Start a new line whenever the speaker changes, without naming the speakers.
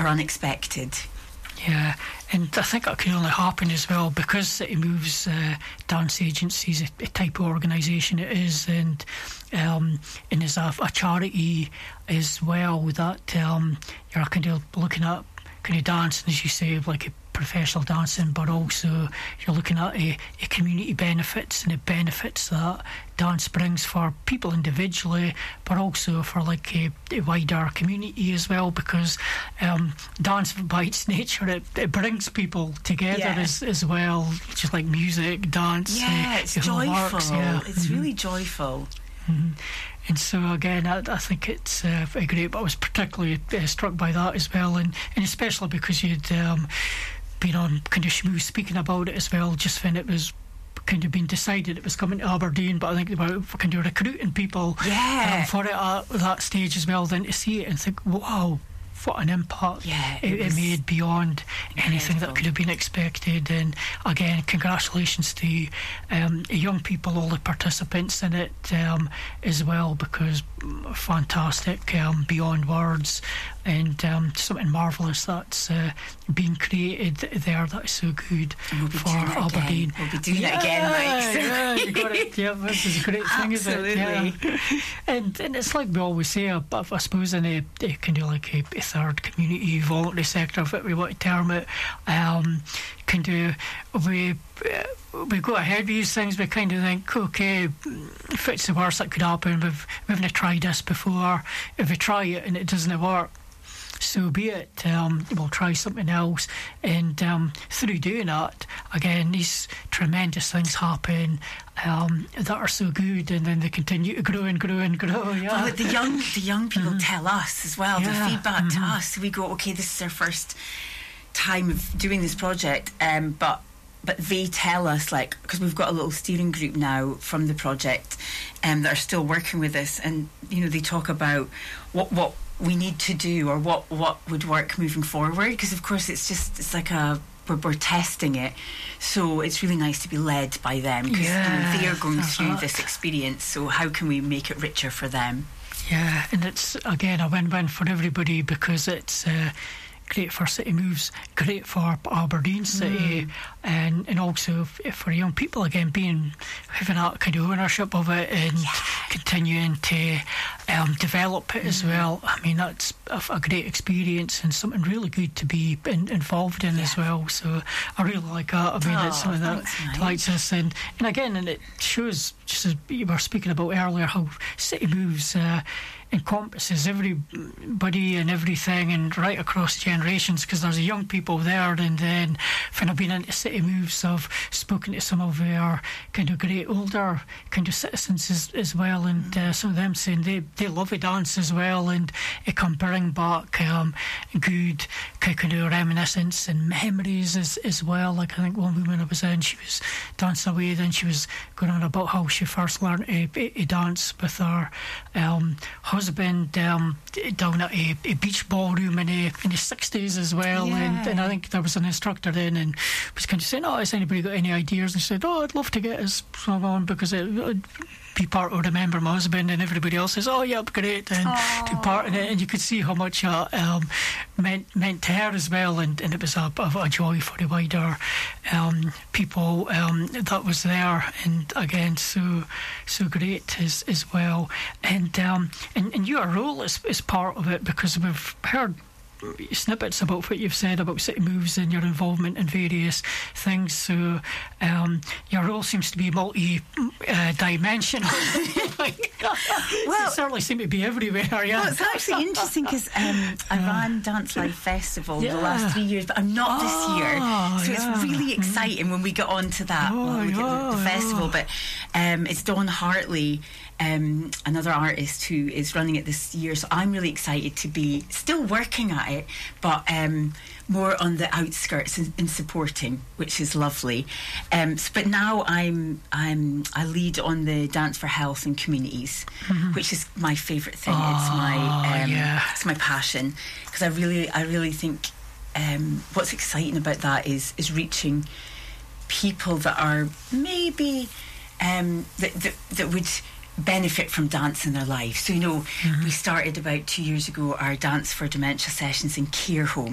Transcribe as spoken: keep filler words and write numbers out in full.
are unexpected.
Yeah, and I think that can only happen as well because City Moves uh, Dance Agency is a, a type of organisation it is, and um, and is a, a charity as well. That um, you're kind of looking at kind of dancing, as you say, like a professional dancing, but also you're looking at a, a community benefits and the benefits that dance brings for people individually, but also for like a, a wider community as well, because um, dance by its nature it, it brings people together
yeah.
as, as well, just like music, dance.
Yeah,
uh,
it's
the whole
joyful.
works, yeah.
It's
mm-hmm.
really joyful.
Mm-hmm. And so again, I, I think it's uh, very great. But I was particularly uh, struck by that as well, and, and especially because you'd um, been on kind of Shmoo speaking about it as well, just when it was kind of been decided it was coming to Aberdeen. But I think about kind of recruiting people
yeah.
um, for it at that stage as well, then to see it and think, wow, what an impact
yeah,
it, it, it made beyond incredible. Anything that could have been expected. And again, congratulations to um, young people, all the participants in it um, as well, because fantastic, um, beyond words, and um, something marvellous that's uh, being created there that is so good
we'll
for Aberdeen.
We'll be doing
yeah,
it again, Mike.
Yeah, you got it. Yeah, this is a great thing,
Absolutely.
isn't it? Yeah. And, and it's like we always say, I, I suppose in a, a kind of like a, a third community voluntary sector, if we want to term it, um, kind of we uh, we go ahead with these things. We kind of think, okay, if it's the worst that could happen, we've we've not tried this before. If we try it and it doesn't work, so be it. Um, we'll try something else, and um, through doing that, again, these tremendous things happen um, that are so good, and then they continue to grow and grow and grow. Yeah.
Well, the young the young people mm-hmm. tell us as well.
Yeah.
The feedback
mm-hmm.
to us. We go, okay, this is our first time of doing this project, um, but. But they tell us, like, because we've got a little steering group now from the project um, that are still working with us, and, you know, they talk about what what we need to do or what, what would work moving forward, because, of course, it's just, it's like a, we're, we're testing it. So it's really nice to be led by them, because
yeah,
you know, they are going through
uh-huh.
this experience, so how can we make it richer for them?
Yeah, and it's, again, a win-win for everybody, because it's... Uh, great for City Moves, great for Aberdeen City, mm. and and also f- for young people, again, being having that kind of ownership of it and
yeah.
continuing to um, develop it mm. as well. I mean, that's a, a great experience and something really good to be in, involved in yeah. as well. So I really like that. I mean,
oh,
it's something that
nice.
likes us, and and again, and it shows, just as you were speaking about earlier, how City Moves uh, encompasses everybody and everything, and right across generations, because there's young people there, and then when I've been into City Moves, I've spoken to some of our kind of great older kind of citizens as, as well, and uh, some of them saying they, they love a dance as well, and it can bring back um, good kind of reminiscence and memories as, as well. Like I think one woman I was in, she was dancing away, then she was going on about how she first learned to, to dance with her um, husband um, down at a, a beach ballroom in, a, in the sixties as well,
yeah.
and, and I think there was an instructor then, and was kind of saying, oh, has anybody got any ideas? And she said, oh, I'd love to get us on, because it would be part of Remember My Husband, and everybody else says, oh yeah, great, and
Aww.
to part in it, and you could see how much that um, meant meant to her as well, and, and it was a, a, a joy for the wider um, people um, that was there, and again, so so great as as well, and um, and, and your role is, is part of it, because we've heard snippets about what you've said about City Moves and your involvement in various things, so um, your role seems to be multi-dimensional. Uh, well, it certainly seems to be everywhere. Yeah.
Well, it's actually interesting, because um, I ran Dance Live Festival
yeah.
the last three years, but I'm not
oh,
this year, so
yeah.
it's really exciting mm. when we get on to that.
Oh,
well, we
yeah,
get the, the
yeah.
festival, but um, it's Dawn Hartley, um, another artist who is running it this year, so I'm really excited to be still working at it, but um, more on the outskirts and, and supporting, which is lovely. Um, so, but now I'm I'm I lead on the Dance for Health and Communities, mm-hmm. which is my favourite thing.
Oh,
it's my um,
yeah.
it's my passion, because I really I really think um, what's exciting about that is is reaching people that are maybe um, that, that that would benefit from dance in their life. So, you know, mm-hmm. we started about two years ago our Dance for Dementia sessions in care homes.